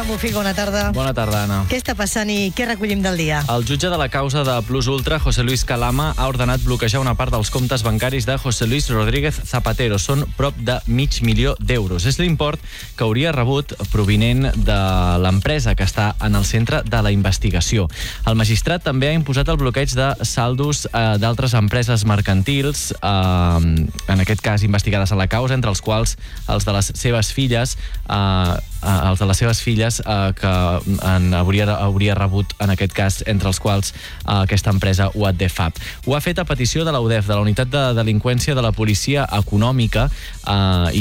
Bufico, bona tarda. Bona tarda, Anna. Què està passant i què recollim del dia? El jutge de la causa de Plus Ultra, José Luis Calama, ha ordenat bloquejar una part dels comptes bancaris de José Luis Rodríguez Zapatero. Són prop de $500.000. És l'import que hauria rebut provinent de l'empresa que està en el centre de la investigació. El magistrat també ha imposat el bloqueig de saldos d'altres empreses mercantils, en aquest cas investigades a la causa, entre els quals els de les seves filles, que hauria rebut, en aquest cas, entre els quals aquesta empresa UADFAB. Ho ha fet a petició de la UDEF, de la Unitat de Delinqüència de la Policia Econòmica,